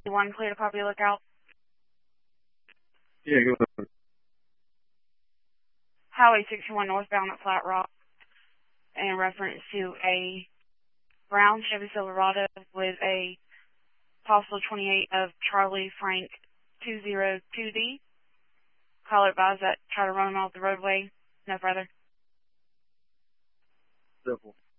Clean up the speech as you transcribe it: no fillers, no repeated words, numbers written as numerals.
One clear to copy lookout. Yeah, go ahead. Highway 61 northbound at Flat Rock in reference to a brown Chevy Silverado with a possible 28 of Charlie Frank 202D. Caller advised that try to run him off the roadway. No further. Simple.